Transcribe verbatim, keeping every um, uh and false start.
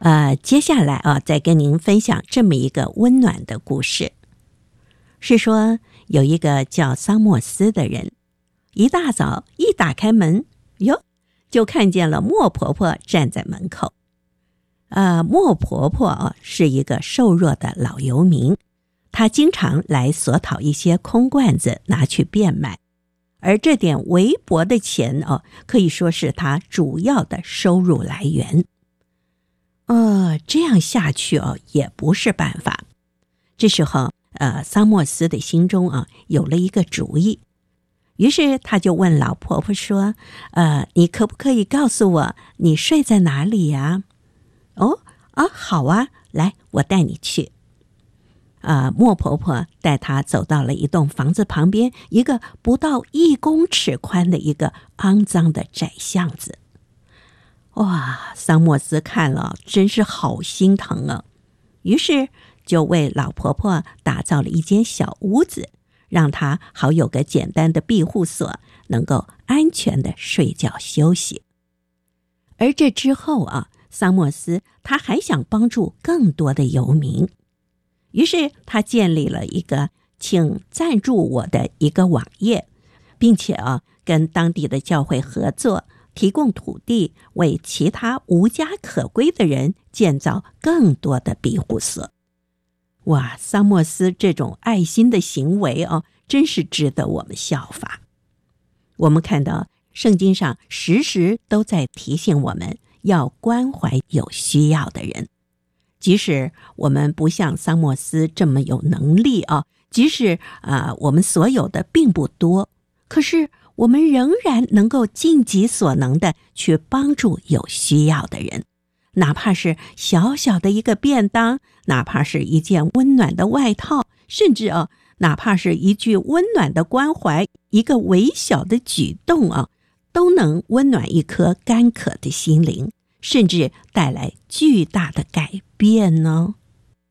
呃，接下来啊，再跟您分享这么一个温暖的故事，是说有一个叫桑莫斯的人，一大早一打开门，哟，就看见了莫婆婆站在门口。呃，莫婆婆啊是一个瘦弱的老游民，她经常来索讨一些空罐子拿去变卖，而这点微薄的钱哦，可以说是她主要的收入来源。呃，这样下去哦，也不是办法。这时候，呃，桑莫斯的心中啊有了一个主意，于是他就问老婆婆说：“呃，你可不可以告诉我你睡在哪里呀？”“哦，啊，好啊，来，我带你去。”啊、呃，莫婆婆带他走到了一栋房子旁边，一个不到一公尺宽的一个肮脏的窄巷子。哇，桑莫斯看了真是好心疼啊，于是就为老婆婆打造了一间小屋子，让她好有个简单的庇护所，能够安全的睡觉休息。而这之后啊，桑莫斯他还想帮助更多的游民，于是他建立了一个请赞助我的一个网页，并且啊跟当地的教会合作，提供土地，为其他无家可归的人建造更多的庇护所。哇，桑莫斯这种爱心的行为哦，真是值得我们效法。我们看到圣经上时时都在提醒我们要关怀有需要的人，即使我们不像桑莫斯这么有能力啊，即使啊、呃、我们所有的并不多，可是我们仍然能够尽己所能的去帮助有需要的人，哪怕是小小的一个便当，哪怕是一件温暖的外套，甚至啊，哪怕是一句温暖的关怀，一个微小的举动啊，都能温暖一颗干渴的心灵，甚至带来巨大的改变呢。